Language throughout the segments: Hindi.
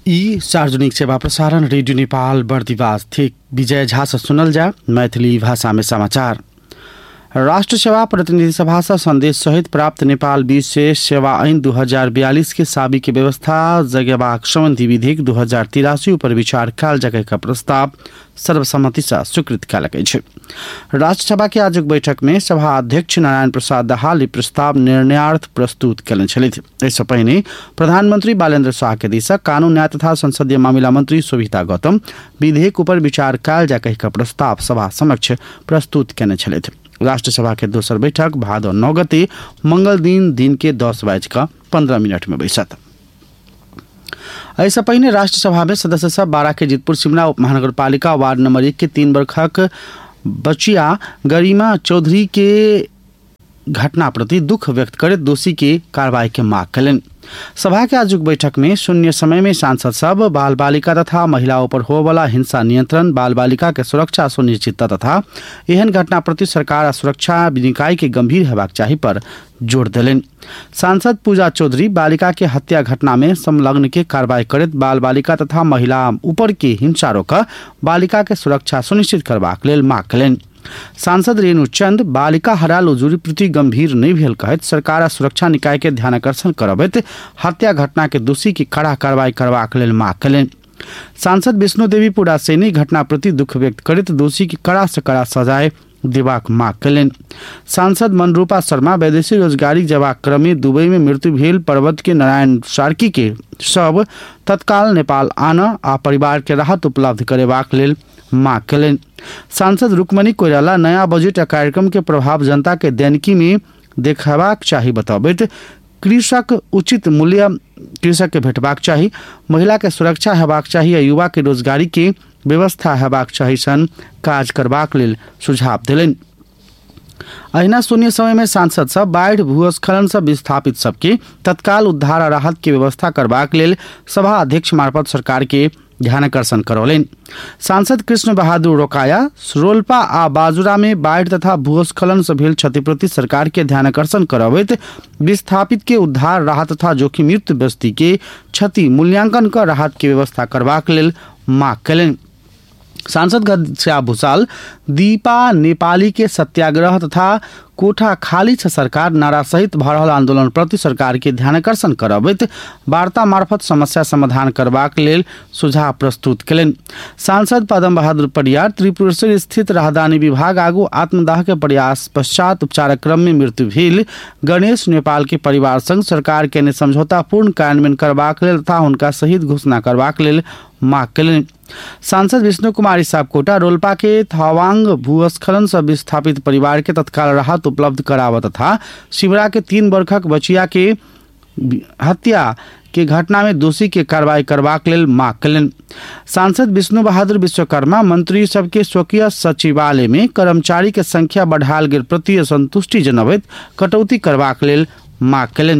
ई सार्वजनिक सेवा प्रसारण रेडियो नेपाल बर्दिवास थिक विजय झा से सुनल जा मैथिली भाषा में समाचार। राष्ट्र सेवा प्रतिनिधि सभा से संदेश सहित प्राप्त नेपाल विशेष सेवा ऐन 2042 के साबी के व्यवस्था जगेबाक सम्बन्धी विधेयक 2083 पर विचार काल जगह प्रस्ताव सर्वसम्मति से स्वीकृत कल गई। राष्ट्र सभा के आज बैठक में सभा अध्यक्ष नारायण प्रसाद दाहाल प्रस्ताव निर्णयार्थ प्रस्तुत करें छलिथ। इससे पहले प्रधानमंत्री बालेन्द्र शाह के दिशा कानून न्याय तथा संसदीय मामिला मंत्री शोभिता गौतम विधेयक पर विचार काल जगह प्रस्ताव सभा समक्ष प्रस्तुत करें छलिथ। राष्ट्र सभा के दोसर बैठक भादो 9 गते मंगल दिन के 10:15 में बैसत। ऐसा पहले राष्ट्र सभा में सदस्य सब 12 के जितपुर सिमरा उप महानगरपालिका वार्ड नंबर 1 के 3 वर्षक बचिया गरिमा चौधरी के घटना प्रति दुख व्यक्त करे दोषी के कार्रवाई के मांग करें। सभा के आजुक बैठक में शून्य समय में सांसद सब बाल बालिका तथा महिलाओं पर हो वाला हिंसा नियंत्रण, बाल बालिका के सुरक्षा सुनिश्चितता तथा एहन घटना प्रति सरकार सुरक्षा निकाय के गंभीर हेबाक चाही पर जोर दिलेन। सांसद पूजा चौधरी बालिका के हत्या घटना में संलग्न के कार्रवाई करत बाल बालिका तथा महिला ऊपर के हिंसा रोक बालिका के सुरक्षा सुनिश्चित करबाक लेल मांग करें। सांसद रेणु चंद बालिका हराल उजुरी प्रति गंभीर नहीं भेल कहत सरकार सुरक्षा निकाय के ध्यानाकर्षण करबैत हत्या घटना के दोषी की कड़ा कार्रवाई करबाक लेल मांग करें। सांसद विष्णु देवी पुडासेनी घटना प्रति दुख व्यक्त करत दोषी की कड़ा से कड़ा सजाए देबाक मांग करें। सांसद मनरूपा शर्मा वैदेशिक रोजगारी जबाक क्रम में दुबई में मृत्यु भेल पर्वत के नारायण सार्की के शव तत्काल नेपाल आना आ परिवार के राहत उपलब्ध करेबाक लेल मांग करें। सांसद रुक्मणी कोइराला नया बजट कार्यक्रम के प्रभाव जनता के दैनिकी में देखाबाक चाही बताबैत कृषक उचित मूल्य कृषक के भेटबाक चाही, महिला के सुरक्षा हेबाक चाही आ युवा के रोजगारी के व्यवस्था हेबाक चाही सन काज करबाक लेल सुझाव दिलेन। अहिना शून्य समय में सांसद सब बाढ़ भूस्खलन से विस्थापित सबके तत्काल उद्धार आ राहत के व्यवस्था करबाक लेल सभा अध्यक्ष मार्फत सरकार के ध्यानाकर्षण करौलेन। सांसद कृष्ण बहादुर रोकाया रोल्पा आ बाजुरा में बाढ़ तथा भूस्खलन से भेल क्षति प्रति सरकार के ध्यानाकर्षण करबैत विस्थापित के उद्धार राहत तथा जोखिम युक्त बस्ती के क्षति मूल्यांकन कर राहत के व्यवस्था करबाक लेल मांग करें। सांसद घनश्याम भूषाल दीपा नेपाली के सत्याग्रह तथा कोठा खाली छ सरकार नारा सहित भरल आंदोलन प्रति सरकार के ध्यानाकर्षण करबैत वार्ता मार्फत समस्या समाधान करबाक लेल सुझाव प्रस्तुत करें। सांसद पदम बहादुर परियार त्रिपुरेश्वर स्थित राहदानी विभाग आगू आत्मदाह के प्रयास पश्चात उपचार क्रम में मृत्यु भेल गणेश नेपाल के परिवार संग सरकार के समझौता पूर्ण कार्यान्वयन करबाक लेल तथा उनका शहीद घोषणा करबाक लेल मांग करें। सांसद विष्णु कुमारी सापकोटा रोल्पा के थावांग भूस्खलन से विस्थापित परिवार के तत्काल राहत उपलब्ध कराव तथा शिवरा के 3 वर्षक बचिया के हत्या के घटना में दोषी के कार्रवाई करबाक लेल मांग करें। सांसद विष्णु बहादुर विश्वकर्मा मंत्री सबके स्वकीय सचिवालय में कर्मचारी के संख्या बढ़ायल गेल प्रति असंतुष्टि जनबैत कटौती करबाक लेल मांग करें।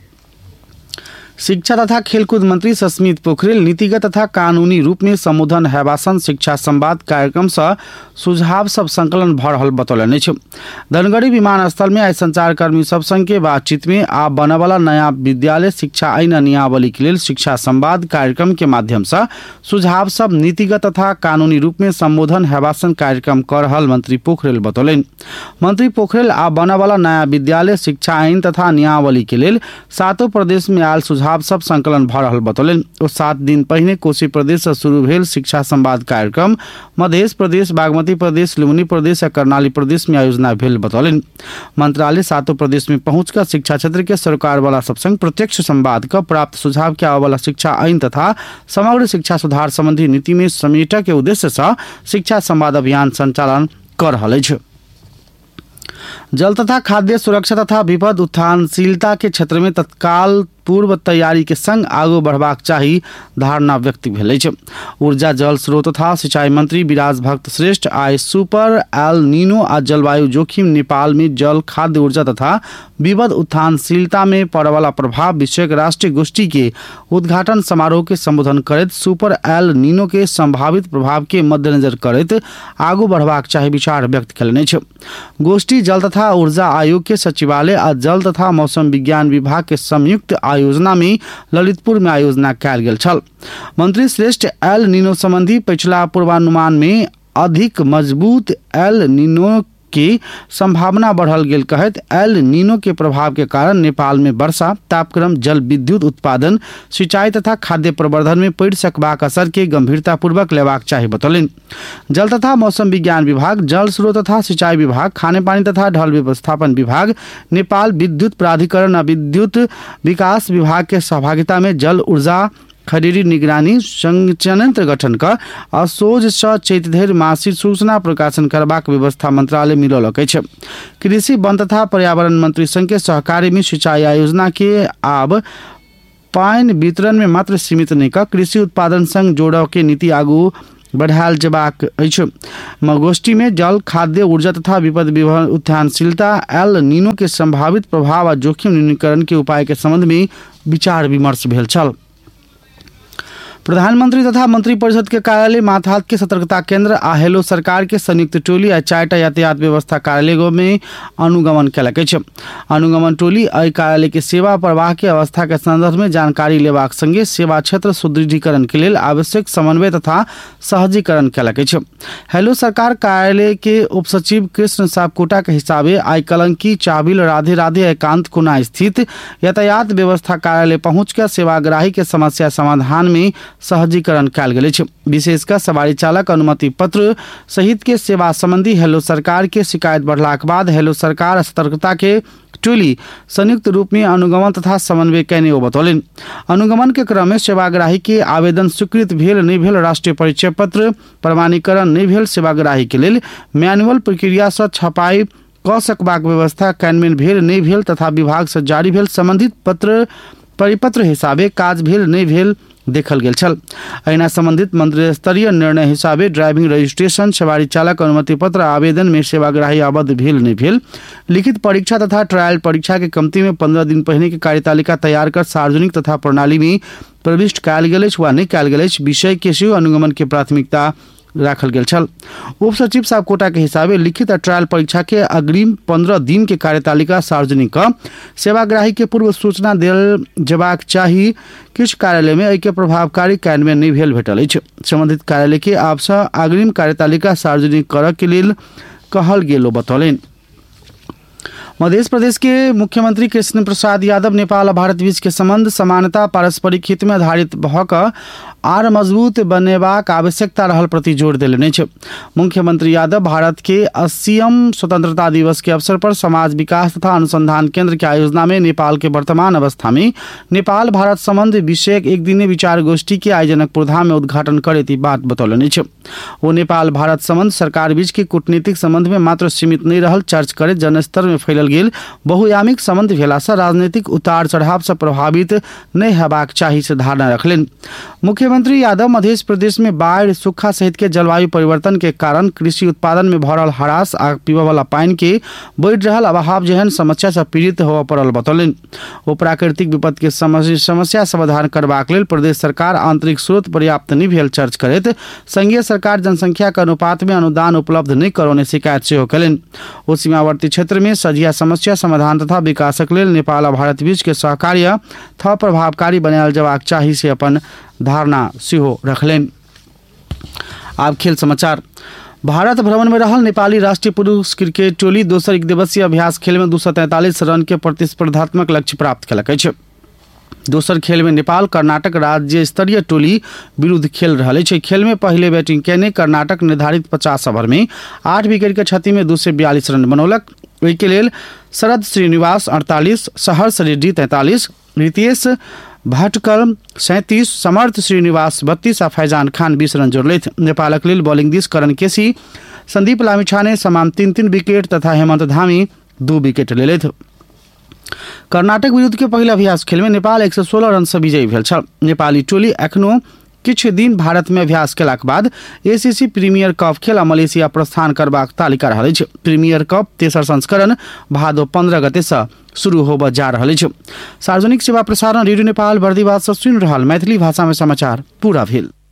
शिक्षा तथा खेलकूद मंत्री सस्मित पोखरेल नीतिगत तथा कानूनी रूप में संबोधन हेबासन शिक्षा संवाद कार्यक्रम से सुझाव सब संकलन भ रहल बतौलनि छ। धनगढ़ी विमानस्थल में आई संचारकर्मी सब संग के बातचीत में आ बने वाला नया विद्यालय शिक्षा आईन नियावली के लिए शिक्षा संवाद कार्यक्रम के माध्यम से सुझाव सब नीतिगत तथा कानूनी रूप में संबोधन हेबासन कार्यक्रम कर रहल मंत्री पोखरेल बतौलनि। मंत्री पोखरेल आ बने वाला नया विद्यालय शिक्षा आईन तथा नियावली के लिए 7 प्रदेश में आयल सुझाव सब संकलन भ रहल बतौलन। 7 दिन पहले कोशी प्रदेश से शुरू भेल शिक्षा संवाद कार्यक्रम मध्य प्रदेश, बागमती प्रदेश, लुम्बिनी प्रदेश और कर्णाली प्रदेश में आयोजना भेल बतौलन। मंत्रालय 7 प्रदेश में पहुंचकर शिक्षा क्षेत्र के सरकार वाला सब संग प्रत्यक्ष संवाद का प्राप्त सुझाव के वाला शिक्षा आईन तथा समग्र शिक्षा सुधार संबंधी नीति में समेट के उद्देश्य से शिक्षा संवाद अभियान संचालन कर रहल अछि। जल तथा खाद्य सुरक्षा तथा विपद उत्थानशीलता के क्षेत्र में तत्काल पूर्व तैयारी के संग आगू बढ़बाक चाही धारणा व्यक्त भेल अछि। ऊर्जा जल स्रोत तथा सिंचाई मंत्री विराज भक्त श्रेष्ठ आइ सुपर एल नीनो आ जलवायु जोखिम नेपाल में जल खाद्य ऊर्जा तथा विपद उत्थानशीलता में पड़े वाला प्रभाव विषयक राष्ट्रीय गोष्ठी के उद्घाटन समारोह के संबोधन करत सुपर एल नीनो के संभावित प्रभाव के मद्देनजर करत आगू बढ़बाक चाही विचार व्यक्त कयलनि अछि। गोष्ठी जल तथा ऊर्जा आयोग के सचिवालय आ जल तथा मौसम विज्ञान विभाग के संयुक्त आयोजना में ललितपुर में आयोजना कयल गेल छल। मंत्री श्रेष्ठ एल नीनो संबंधी पिछला पूर्वानुमान में अधिक मजबूत एल नीनो की संभावना बढ़ल गेल कहत एल नीनो के प्रभाव के कारण नेपाल में वर्षा, तापक्रम, जल विद्युत उत्पादन, सिंचाई तथा खाद्य प्रवर्धन में पड़ सकबाक असर के गंभीरतापूर्वक लेबाक चाही बतौलन। जल तथा मौसम विज्ञान विभाग, जल स्रोत तथा सिंचाई विभाग, खाने पानी तथा ढल व्यवस्थापन विभाग, नेपाल विद्युत प्राधिकरण और विद्युत विकास विभाग के सहभागिता में जल ऊर्जा खरीदी निगरानी संयंत्र गठन का असोज चैत धरि मासिक सूचना प्रकाशन करबाक व्यवस्था मंत्रालय मिलौलक अछि। कृषि, वन तथा पर्यावरण मंत्री संघ के सहकारी में सिंचाई आयोजना के आब पानि वितरण में मात्र सीमित नहीं कर कृषि उत्पादन संग जोड़व के नीति आगू बढ़ायल जबाक अछि। गोष्ठी में जल, खाद्य, ऊर्जा तथा विपद उत्थानशीलता, एल नीनो के संभावित प्रभाव और जोखिम न्यूनीकरण के उपाय के संबंध में विचार विमर्श भेल छल। प्रधानमंत्री तथा मंत्री परिषद के कार्यालय माथहात के सतर्कता केंद्र आ हेलो सरकार के संयुक्त टोली आ 4टा यातायात व्यवस्था कार्यालय में अनुगमन कयलक अछि। अनुगमन टोली एहि कार्यालय के सेवा प्रवाह के अवस्था के संदर्भ में जानकारी लेबाक संगे सेवा क्षेत्र सुदृढ़ीकरण के लिए आवश्यक समन्वय तथा सहजीकरण कयलक अछि। हेलो सरकार कार्यालय के उप सचिव कृष्ण सापकोटा के हिसाबे आई कलंकी, चाबिल, राधे राधे एकांत कोना स्थित यातायात व्यवस्था कार्यालय पहुंच कर सेवाग्राही के समस्या समाधान में सहजीकरण कयल गेल अछि। विशेषकर सवारी चालक अनुमति पत्र सहित के सेवा संबंधी हेलो सरकार के शिकायत बढ़ला के बाद हेलो सरकार सतर्कता के टोली संयुक्त रूप में अनुगमन तथा समन्वय कयने ओ बतौलन। अनुगमन के क्रम में सेवाग्राही के आवेदन स्वीकृत भेल नहीं भेल, राष्ट्रीय परिचय पत्र प्रमाणीकरण नहीं भेल, सेवाग्राही के लेल मैनुअल प्रक्रिया से छपाई क सकबाक व्यवस्था कैनमेन भेल नहीं भेल तथा विभाग से जारी भेल संबंधित पत्र परिपत्र हिसाबे काज भेल नहीं भेल देखल गेल छल। एहिना संबंधित मंत्री स्तरीय निर्णय हिसाबे ड्राइविंग रजिस्ट्रेशन, सवारी चालक अनुमति पत्र आवेदन में सेवाग्राही आबद्ध भेल नहीं भेल, लिखित परीक्षा तथा ट्रायल परीक्षा के कमती में 15 दिन पहले की कार्यतालिका तैयार कर सार्वजनिक तथा प्रणाली में प्रविष्ट कयल गेल अछि वा नहीं कयल गेल अछि विषय के सेहो अनुगमन के प्राथमिकता राखल गेल छल। उप सचिव सापकोटा के हिसाबे लिखित और ट्रायल परीक्षा के अग्रिम 15 दिन के कार्यतालिका सार्वजनिक सेवाग्राही के पूर्व सूचना देल जबाक चाही। किछु कार्यालय में एहि के प्रभावकारी कार्यान्वयन नहीं भेल भेटल अछि। संबंधित कार्यालय के आपसँ अग्रिम कार्यतालिका सार्वजनिक करऽ के लेल कहल गेल बतौलन। मध्य प्रदेश के मुख्यमंत्री कृष्ण प्रसाद यादव नेपाल और भारत बीच के संबंध समानता, पारस्परिक हित में आधारित भऽ कऽ आर मजबूत बनेबाक आवश्यकता रहल प्रति जोर देलनि अछि। मुख्यमंत्री यादव भारत के 80वें स्वतंत्रता दिवस के अवसर पर समाज विकास तथा अनुसंधान केंद्र के आयोजना में नेपाल के वर्तमान अवस्था में नेपाल भारत संबंध विषयक एक दिने विचार गोष्ठी के आई जनकपुर धाम में उद्घाटन करैत ई बात बतौलनि अछि। वो नेपाल भारत संबंध सरकार बीच के कूटनीतिक संबंध में मात्र सीमित नहीं रहल चर्च करैत जनस्तर में फैलल गेल बहुआयामिक संबंध भेला से राजनीतिक उतार चढ़ाव से प्रभावित नहीं हेबाक चाही से धारणा रखलनि। मुख्यमंत्री यादव मध्य प्रदेश में बाढ़, सूखा सहित के जलवायु परिवर्तन के कारण कृषि उत्पादन में भरल हरास आ पीबय वाला पानी के बढ़ि रहल अभाव जेहन समस्या से पीड़ित होबय पड़ल बतौलनि। ओ प्राकृतिक विपत्ति के समस्या समाधान करबाक लेल प्रदेश सरकार आंतरिक स्रोत पर्याप्त नहीं भेल चर्च करैत संघीय सरकार जनसंख्या के अनुपात में अनुदान उपलब्ध नहीं करौने शिकायत सेहो कयलनि। ओ सीमावर्ती क्षेत्र में सझिया समस्या समाधान तथा विकासक लेल नेपाल और भारत बीच के सहकार्य थप प्रभावकारी बनायल जबाक चाही से अपन धारणा सेहो रखलनि। आब खेल समाचार। भारत भ्रमण में रहल नेपाली राष्ट्रीय पुरुष क्रिकेट टोली दोसर एक दिवसीय अभ्यास खेल में 243 रन के प्रतिस्पर्धात्मक लक्ष्य प्राप्त कयलक अछि। दोसर खेल में नेपाल कर्नाटक राज्य स्तरीय टोली विरुद्ध खेल रहल अछि। खेल में पहले बैटिंग केने कर्नाटक निर्धारित 50 ओवर में 8 विकेट के क्षति में 242 रन बनौलक। ओहि के लेल शरद श्रीनिवास 48, सहर्ष रेड्डी 43, रितेश भटकल 37, समर्थ श्रीनिवास 32 आ फैजान खान 20 रन जोड़लथि। नेपालक लेल बॉलिंग दिस करण केसी, संदीप लामिछाने समान 3-3 विकेट तथा हेमंत धामी 2 विकेट लेलथि। कर्नाटक विरुद्ध के पहले अभ्यास खेल में नेपाल 116 रन से विजयी भेल छल। नेपाली टोली एखनो किछु दिन भारत में अभ्यास केलाक बाद एसीसी प्रीमियर कप खेल मलेशिया प्रस्थान करबाक तालिका रहल अछि। प्रीमियर कप तेसर संस्करण भादो 15 गते से शुरू होबऽ जा रहल अछि। सार्वजनिक सेवा प्रसारण रेडियो नेपाल बर्दिवास से सुनि रहल मैथिली भाषा में समाचार पूरा भेल।